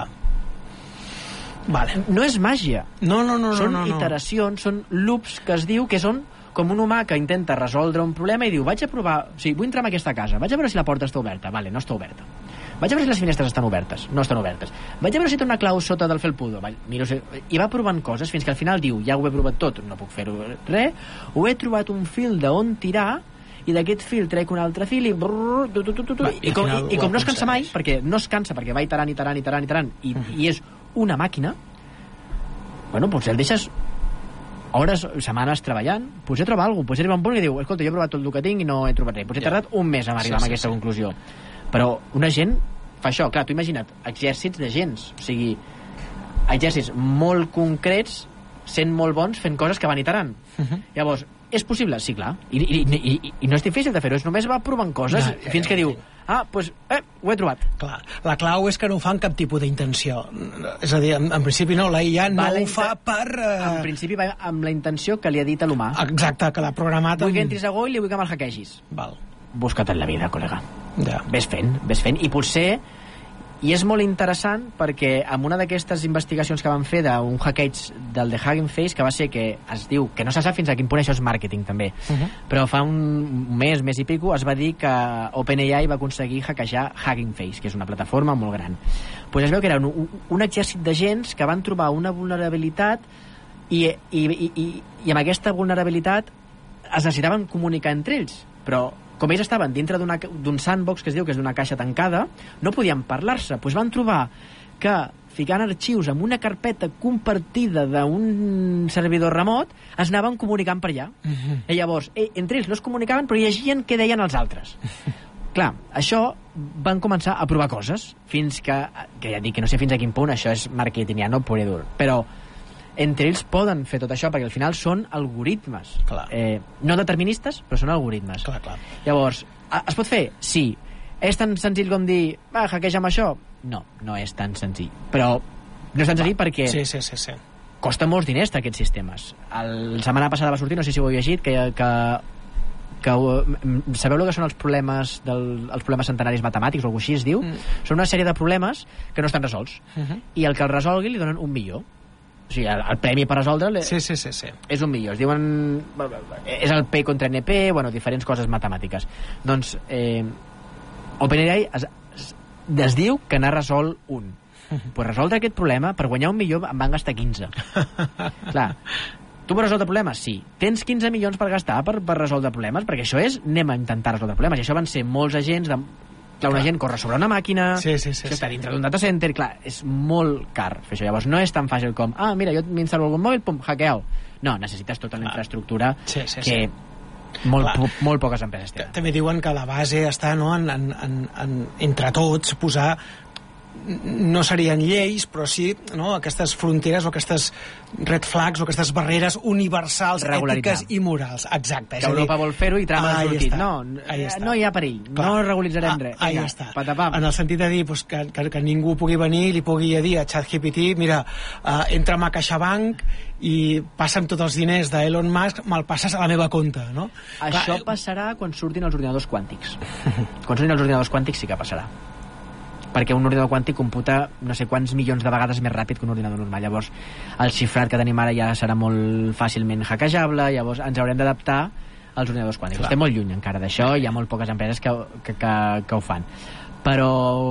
Vale. No és màgia. No, no, no. Són no, no, iteracions, són loops que es diu que són com un humà que intenta resoldre un problema i diu, vaig a provar, o sigui, vull entrar en aquesta casa, vaig a veure si la porta està oberta, vale, no està oberta. Vaig a veure si les finestres estan obertes, no estan obertes. Vaig a veure si té una clau sota del felpudo, vale, miro si... i va provant coses fins que al final diu, ja ho he provat tot, no puc fer-ho res, ho he trobat un fil d'on tirar i d'aquest fil trec un altre fil i brrr, tu, tu, tu, tu, tu, va, i, com, i, i com no es cansa mai, perquè no es cansa, perquè va iterant, iterant, iterant, iterant i, uh -huh. i és una màquina, bueno, potser el deixes hores, setmanes treballant, potser troba alguna cosa, potser arriba un punt i diu, escolta, jo he provat tot el que tinc i no he trobat res, potser he tardat un mes a arribar sí, a aquesta sí, conclusió, però una gent fa això, clar, tu imagina't exèrcits de gens, o sigui exèrcits molt concrets sent molt bons fent coses que van iterant. Uh -huh. Llavors, és possible? Sí, clar. I, i, i, i no és difícil de fer-ho, és només va provant coses no, fins que diu, ah, doncs, pues, eh, ho he trobat. Clar, la clau és que no ho fa amb cap tipus d'intenció. És a dir, en, en principi no, la I A no ho fa per... Uh... En principi va amb la intenció que li ha dit a l'humà. Exacte, que l'ha programat... Vull que entris a Goil i vull que me'l hackeegis. Val. Busca't en la vida, col·lega. Ja. Ves fent, ves fent. I potser... I és molt interessant perquè amb una d'aquestes investigacions que van fer d'un hackeig del de Hugging Face, que va ser que es diu, que no se sap fins a quin punt això és màrqueting també, uh -huh. però fa un mes, mes i pico, es va dir que OpenAI va aconseguir hackejar Hugging Face, que és una plataforma molt gran. Pues es veu que era un, un, un exèrcit d'agents que van trobar una vulnerabilitat i, i, i, i, i amb aquesta vulnerabilitat es necessitaven comunicar entre ells, però com ells estaven dintre d'un sandbox que es diu que és d'una caixa tancada, no podien parlar-se. Doncs van trobar que ficant arxius en una carpeta compartida d'un servidor remot es anaven comunicant per allà. Uh-huh. I llavors, eh, entre ells no es comunicaven, però llegien què deien els altres. Clar, això van començar a provar coses, fins que, que ja dic que no sé fins a quin punt, això és marketing, ja no pur i dur, però entre ells poden fer tot això, perquè al final són algoritmes. Eh, no deterministes, però són algoritmes. Clar, clar. Llavors, Es pot fer? Sí. És tan senzill com dir, va, hackeja amb això? No, no és tan senzill. Però no és tan senzill perquè sí, sí, sí, sí. costa molts diners aquests sistemes. La setmana passada va sortir, no sé si ho heu llegit, que, que, que sabeu el que són els problemes del, els problemes centenaris matemàtics o alguna cosa així es diu? Mm. Són una sèrie de problemes que no estan resolts. Uh-huh. I el que el resolgui li donen un milió. O sigui, el, el premi per resoldre sí, sí, sí, sí. és un milió. Es diuen... És el P contra N P, bueno, diferents coses matemàtiques. Doncs eh, OpenAI es, es, es diu que n'ha resolt un. Per resoldre aquest problema, per guanyar un milió em van gastar quinze. Clar, tu vols resoldre problemes? Sí. Tens quinze milions per gastar per, per resoldre problemes? Perquè això és, anem a intentar resoldre problemes. I això van ser molts agents de... Clar, una gent corre sobre una màquina, sí, sí, sí, això està sí. dintre d'un data center, clar, és molt car fer això. Llavors no és tan fàcil com, ah, mira, jo m'instal·lo algun mòbil, pum, hackeau. No, necessites tota la infraestructura sí, sí, que sí. molt, po molt poques empreses tenen. També diuen que la base està, no, en, en, en, en, entre tots posar, no serien lleis, però sí, no, aquestes fronteres o aquestes red flags o aquestes barreres universals, ètiques i morals. Exacte. Que Europa vol fer-ho i Trump ha sortit. No, no hi ha perill, clar. No regularitzarem ah, res. Ahí està. Patapam. En el sentit de dir pues, que, que, que ningú pugui venir i li pugui dir a ChatGPT, mira, uh, entra'm a CaixaBank i passa'm tots els diners d'Elon Musk, me'l passes a la meva compte, no? Això clar, passarà quan surtin els ordinadors quàntics. Quan surtin els ordinadors quàntics sí que passarà, perquè un ordinador quàntic computa no sé quants milions de vegades més ràpid que un ordinador normal. Llavors el xifrat que tenim ara ja serà molt fàcilment hackejable, llavors ens haurem d'adaptar als ordinadors quàntics. Clar. Estem molt lluny encara d'això, hi ha molt poques empreses que, que, que, que ho fan, però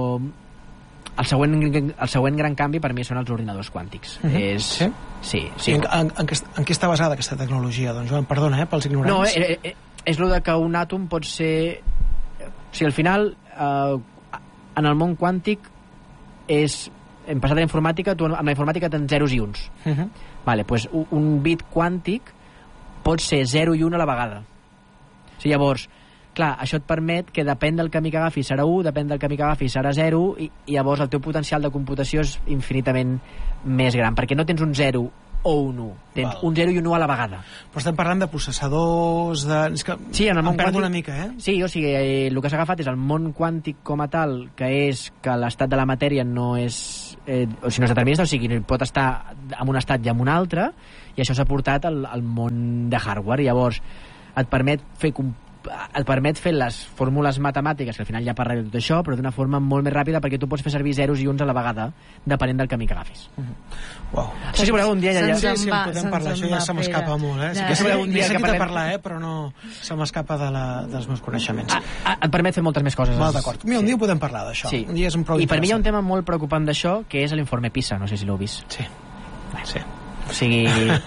el següent, el següent gran canvi per mi són els ordinadors quàntics. Uh-huh. És... Sí? Sí, sí. En, en, en, què, en què està basada aquesta tecnologia? Doncs Joan, perdona, eh, pels ignorants. No, eh, eh, és el que un àtom pot ser... O sigui, al final... Eh, en el món quàntic és, hem passat a la informàtica, tu amb la informàtica tens zeros i uns. Uh-huh. Vale, pues un bit quàntic pot ser zero i un a la vegada. O sigui, llavors, clar, això et permet que depèn del camí que agafis serà u, depèn del camí que agafis serà zero, i, i llavors el teu potencial de computació és infinitament més gran, perquè no tens un zero o un u, tens Val. un zero i un u a la vegada. Però estem parlant de processadors, de... És que sí, en el món quàntic una mica, eh? Sí, o sigui, eh, el que s'ha agafat és el món quàntic com a tal, que és que l'estat de la matèria no és... Eh, o sigui, no és determinista, o sigui, pot estar en un estat i en un altre, i això s'ha portat al, al món de hardware. Llavors, et permet fer et permet fer les fórmules matemàtiques, que al final ja parla de tot això, però d'una forma molt més ràpida, perquè tu pots fer servir zeros i uns a la vegada, depenent del camí que agafis. Mm-hmm. Wow. Sí, si voleu un dia ja... ja... Sí, sí, en podem parlar, això ja se m'escapa molt, eh? Ja. Sí, si voleu un dia que parlem... parlar, eh? Però no se m'escapa de la, dels meus coneixements. A, a, et permet fer moltes més coses. Val, d'acord. Mira, un dia podem parlar d'això. Sí. Un dia és un prou I per mi hi ha un tema molt preocupant d'això, que és l'informe PISA, no sé si l'heu vist. Sí. Sí. O sigui...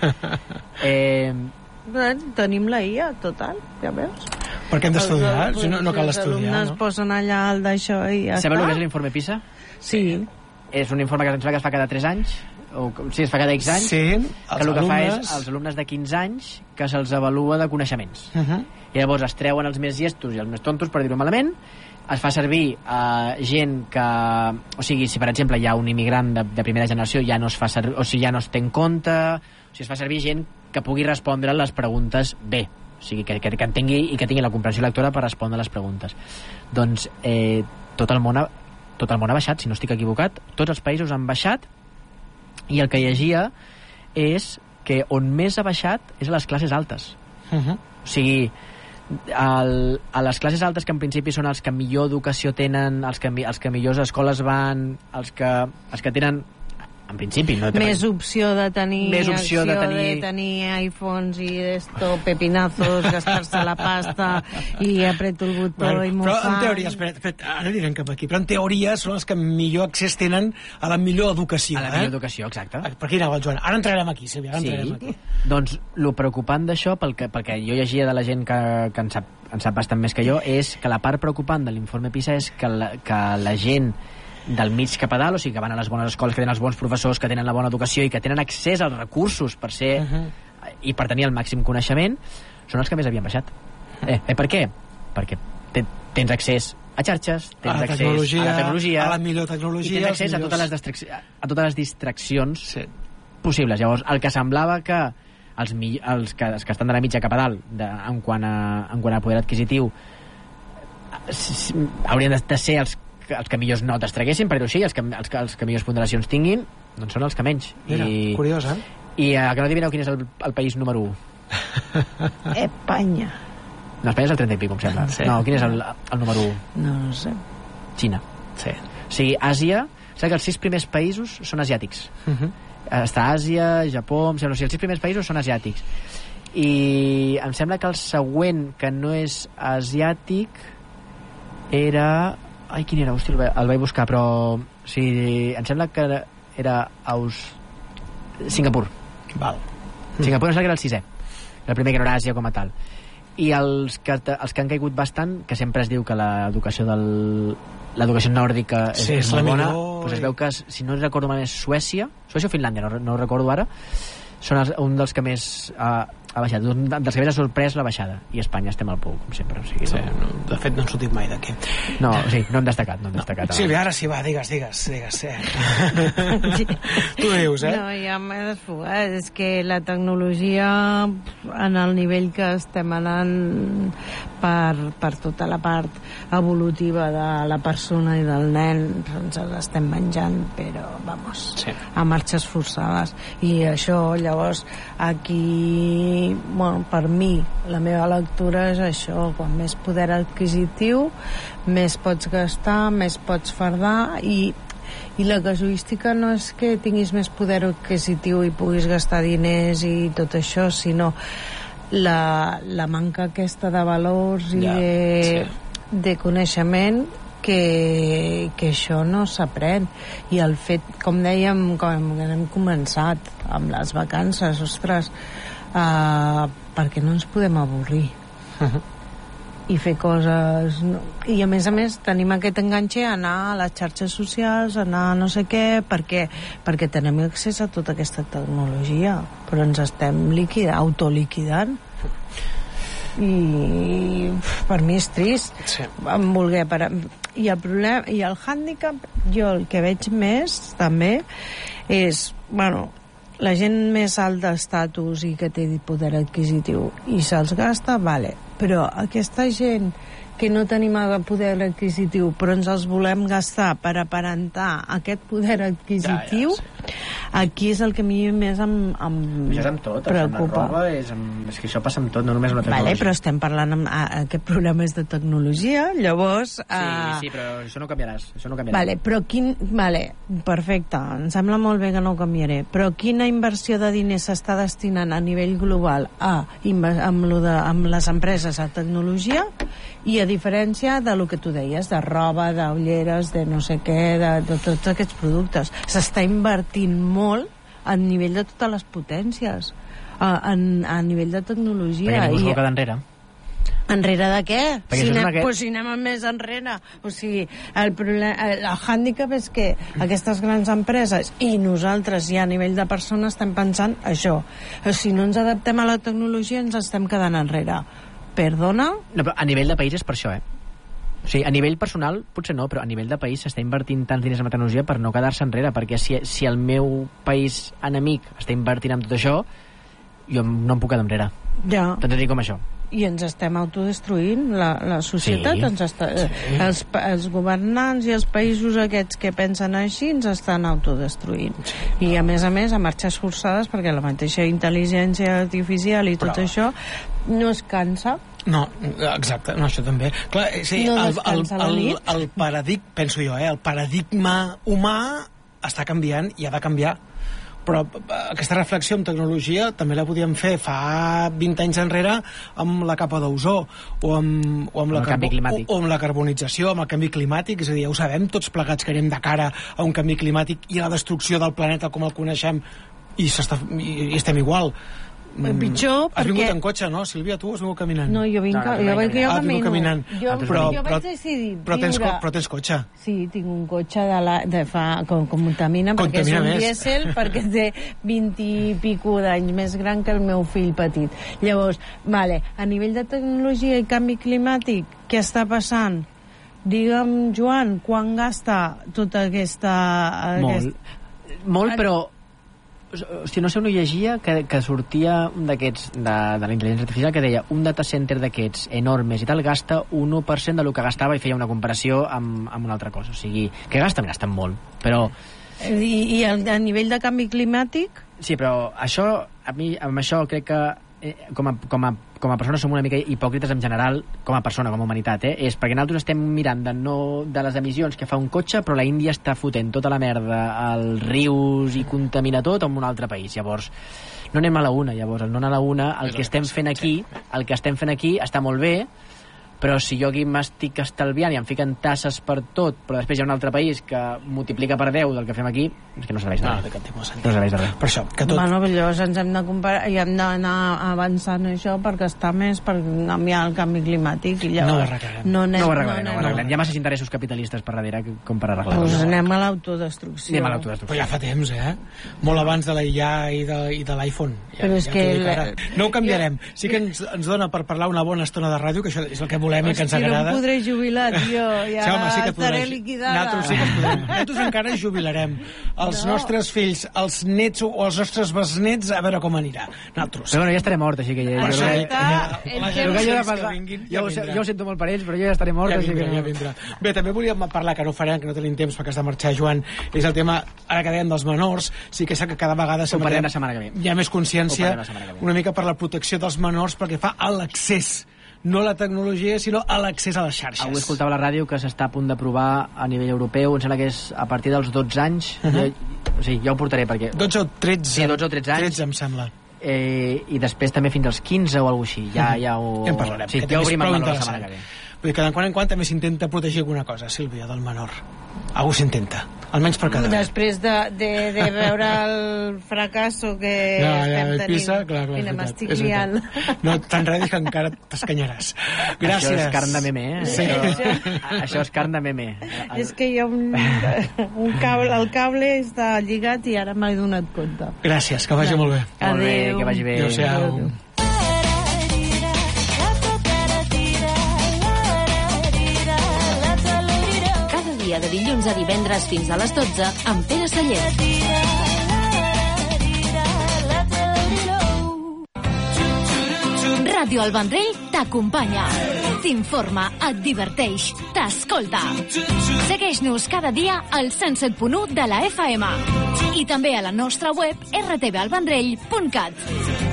Eh... Tenim la I A, total, ja veus? Per què hem d'estudiar? Els, no, no cal estudiar, no? Els alumnes posen allà el d'això i ja Sabeu està. el que és l'informe PISA? Sí. És un informe que es fa cada tres anys, o sí, es fa cada X anys, sí, que el que fa és als alumnes de quinze anys que se'ls avalua de coneixements. Uh-huh. I llavors es treuen els més llestos i els més tontos, per dir-ho malament, es fa servir a uh, gent que... O sigui, si per exemple hi ha un immigrant de, de primera generació, ja no es fa servir, o sigui, ja no es té en compte, o sigui, es fa servir gent que pugui respondre les preguntes bé, o sigui, que, que, que entengui i que tingui la comprensió lectora per respondre les preguntes. Doncs eh, tot el món ha, tot el món ha baixat, si no estic equivocat, tots els països han baixat, i el que llegia és que on més ha baixat és a les classes altes. Uh-huh. O sigui, el, a les classes altes, que en principi són els que millor educació tenen, els que, els que millors escoles van, els que, els que tenen en principi no té més opció de tenir més opció, opció de, tenir... de tenir iPhones i esto, pepinazos, gastar-se la pasta i apreto el botó bueno, i m'ho però fan. En teoria, espera, espera, ara direm cap aquí, però en teoria són els que millor accés tenen a la millor educació. A la eh? millor educació, exacte. Per aquí anava el Joan. Ara entrarem aquí, Sílvia, ara sí. entrarem aquí. Doncs el preocupant d'això, pel que, pel que jo llegia de la gent que, que en, sap, en sap bastant més que jo, és que la part preocupant de l'informe PISA és que la, que la gent del mig cap a dalt, o sigui, que van a les bones escoles, que tenen els bons professors, que tenen la bona educació i que tenen accés als recursos per ser uh-huh. i per tenir el màxim coneixement, són els que més havien baixat. Eh, eh, per què? Perquè te, tens accés a xarxes, tens a accés a la tecnologia, a la millor tecnologia, i tens accés millors... a, totes les distracci... a totes les distraccions sí. possibles. Llavors, el que semblava que els, mi... els, que, els que estan de la mitja cap a dalt de, en, quant a, en quant a poder adquisitiu haurien de ser els, els que millors notes traguessin, però sí, els que, els, els que millors ponderacions tinguin doncs són els que menys. Mira, I, curiós, eh? I a que no adivineu quin és el, el país número u? Espanya. No, Espanya és el trenta i pico, em sembla. Sí. No, quin és el, el número u? No, no sé. Xina. Sí. O sigui, Àsia, saps que els sis primers països són asiàtics. Uh -huh. Està Àsia, Japó, em sembla, o sigui, els sis primers països són asiàtics. I em sembla que el següent que no és asiàtic era... Ai, quin era? Hosti, el, el vaig buscar, però... O sigui, em sembla que era Aus... Singapur. Val. Singapur em sembla que era el sisè. El primer que no era Àsia com a tal. I els que, els que han caigut bastant, que sempre es diu que l'educació del... l'educació nòrdica és, sí, és molt bona, millor... doncs es veu que, si no recordo mal, és Suècia, Suècia o Finlàndia, no, no ho recordo ara, són els, un dels que més uh, ha baixat, un dels que més ha sorprès la baixada, i Espanya estem al pou, com sempre. O sigui, sí, no... no, de fet no hem sortit mai d'aquí. No, sí, no hem destacat, no hem destacat. No. Sílvia, ara sí, va, digues, digues, digues. Eh? Sí. Tu dius, eh? No, ja m'he desfogat. És que la tecnologia, en el nivell que estem anant per, per tota la part evolutiva de la persona i del nen, ens l'estem menjant, però, vamos, sí. a marxes forçades. I això, llavors, aquí, bueno, per mi, la meva lectura és això, quan més poder adquisitiu, més pots gastar, més pots fardar, i i la casuística no és que tinguis més poder adquisitiu i puguis gastar diners i tot això, sinó la, la manca aquesta de valors i ja, de, sí. de coneixement que, que això no s'aprèn. I el fet, com dèiem, com hem començat amb les vacances, ostres, uh, perquè no ens podem avorrir uh-huh. i fer coses, no? I a més a més tenim aquest enganxe a anar a les xarxes socials, a anar a no sé què, perquè, perquè tenim accés a tota aquesta tecnologia, però ens estem liquidant, autoliquidant, i per mi és trist. Sí. Em voler parar. I el problema, i el hàndicap, jo el que veig més també és, bueno, la gent més alt d'estatus i que té poder adquisitiu i se'ls gasta, vale, però aquesta gent que no tenim poder adquisitiu però ens els volem gastar per aparentar aquest poder adquisitiu, ja, ja, sí. Aquí és el que a mi més em, em això és amb tot, preocupa. Amb la roba, és, amb, és que això passa amb tot, no només amb la tecnologia. Vale, però estem parlant amb a, aquest problema és de tecnologia, llavors... Sí, uh... sí, però això no canviaràs, això no canviarà. Vale, però quin... Vale, perfecte, em sembla molt bé que no ho canviaré, però quina inversió de diners s'està destinant a nivell global a, amb, lo de, amb les empreses a tecnologia, i a diferència de lo que tu deies, de roba, d'ulleres, de no sé què, de, de tots aquests productes. S'està invertint molt a nivell de totes les potències, a, a, a nivell de tecnologia. Perquè ningú es vol quedar enrere. Enrere de què? Si anem, aquest... pues, si anem més enrere. O sigui, el, problema, el, el hàndicap és que aquestes grans empreses i nosaltres ja a nivell de persones estem pensant això. Si no ens adaptem a la tecnologia ens estem quedant enrere. Perdona? No, però a nivell de país és per això, eh? O sigui, a nivell personal potser no, però a nivell de país s'està invertint tants diners en la tecnologia per no quedar-se enrere, perquè si, si el meu país enemic està invertint en tot això, jo no em puc quedar enrere. Ja. Tant és dir com això. I ens estem autodestruint, la, la societat, sí. ens està, sí. els, els governants i els països aquests que pensen així ens estan autodestruint. Sí. I a més a més a marxes forçades, perquè la mateixa intel·ligència artificial i tot Però... això no es cansa. No, exacte, no, això també. Clar, sí, no el, el, el, el paradigma, penso jo, eh, el paradigma humà està canviant i ha de canviar. Però aquesta reflexió amb tecnologia també la podíem fer fa vint anys enrere amb la capa d'ozó o amb, o amb, la, canvi climàtic. o, o amb la carbonització, amb el canvi climàtic. És a dir, ja ho sabem tots plegats que anem de cara a un canvi climàtic i a la destrucció del planeta com el coneixem, i, i, i estem igual. Pitjor, has vingut perquè... en cotxe, no, Sílvia? Tu has vingut caminant? No, jo vinc, no, no, jo, no, jo, jo ah, camino. Caminant. Jo, ah, però, jo vaig decidir però, tens, viure... però tens cotxe. Sí, tinc un cotxe de, la, de fa... Com, com contamina, perquè és un més. dièsel, perquè té vint i pico d'anys més gran que el meu fill petit. Llavors, vale, a nivell de tecnologia i canvi climàtic, què està passant? Digue'm, Joan, quan gasta tota aquesta... Molt, aquest... molt, però Hòstia, no sé on ho llegia, que, que sortia un d'aquests, de, de la intel·ligència artificial, que deia un data center d'aquests enormes i tal gasta un u per cent del que gastava, i feia una comparació amb, amb una altra cosa. O sigui, que gasten, gasten molt, però... I, i a nivell de canvi climàtic? Sí, però això, a mi, amb això crec que eh, com, a, com, a, com a persona som una mica hipòcrites en general, com a persona, com a humanitat, eh? És perquè nosaltres estem mirant de, no, de les emissions que fa un cotxe, però la Índia està fotent tota la merda als rius i contamina tot en un altre país. Llavors, no anem a la una, llavors, el no anar a la una, el que estem fent aquí, el que estem fent aquí està molt bé, però si jo aquí m'estic estalviant i em fiquen tasses per tot, però després hi ha un altre país que multiplica per deu del que fem aquí, és que no serveix de res. No, no, no serveix de res. Per això, que tot... Bueno, llavors ens hem de comparar i hem d'anar avançant això perquè està més per canviar el canvi climàtic i llavors... No ho arreglarem. No, anem, no ho arreglarem, no, no, no, no. Hi ha masses interessos capitalistes per darrere com per arreglar-ho. Doncs anem a l'autodestrucció. Anem a l'autodestrucció. Però ja fa temps, eh? Molt abans de la I A i de, i de l'iPhone. Ja, però és ja que... La... No ho canviarem. Sí que ens, ens dona per parlar una bona estona de ràdio, que això és el que volem i que ens agrada. No podré jubilar, tio. Ja sí, home, sí que estaré podràs... liquidada. Nosaltres sí que podrem. Nosaltres encara ens jubilarem. Els no. nostres fills, els nets o els nostres besnets, a veure com anirà. Nosaltres. Però bueno, ja estaré mort, així que... Ja, ja, ja, ja, ja, ja, ja, ja vinguin, jo, ja jo ho sento molt per ells, però jo ja estaré mort. Ja vindrà, així que... ja vindrà. Bé, també volíem parlar, que no farem, que no tenim temps perquè has de marxar, Joan, és el tema, ara que dèiem dels menors, sí que és que cada vegada ho parlem la setmana que ve. Hi ha més consciència una mica per la protecció dels menors perquè fa a l'accés, no la tecnologia, sinó a l'accés a les xarxes. Avui escoltava a la ràdio que s'està a punt d'aprovar a nivell europeu, em sembla que és a partir dels dotze anys, uh -huh. ja, o sigui, ja ho portaré perquè... dotze o tretze. Sí, dotze o tretze anys. tretze, em sembla. Eh, I després també fins als quinze o alguna cosa així. Ja, ja ho... Ja en parlarem. Sí, ja ho obrim el menor la setmana que ve. Vull dir que de quan en quan també s'intenta protegir alguna cosa, Sílvia, del menor. Algú s'intenta, almenys per cada després de, de, de veure el fracasso que ja, ja, estem tenint pisa, clar, clar, i no m'estic liant. No t'enredis que encara t'escanyaràs. Gràcies. Això és carn de meme, eh? Sí. Això, això és carn de meme. El... És que hi ha un, un cable, el cable està lligat i ara m'he donat compte. Gràcies, que vagi molt bé. Adéu. Molt bé, que vagi bé. Adéu-siau. Adéu. De dilluns a divendres fins a les dotze amb Pere Sallent. Ràdio El Vendrell t'acompanya, t'informa, et diverteix, t'escolta. Segueix-nos cada dia al cent set punt u de la F M i també a la nostra web r t v el vendrell punt cat.